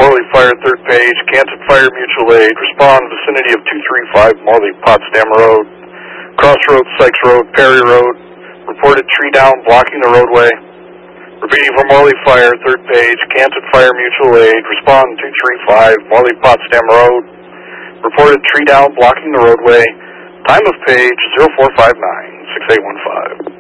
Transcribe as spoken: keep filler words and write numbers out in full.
Morley Fire, third page. Canton Fire Mutual Aid. Respond vicinity of two three five Morley Potsdam Road. Crossroads, Sykes Road, Perry Road. Reported tree down blocking the roadway. Repeating for Morley Fire, third page. Canton Fire Mutual Aid. Respond two three five Morley Potsdam Road. Reported tree down blocking the roadway. Time of page zero four five nine, six eight one five.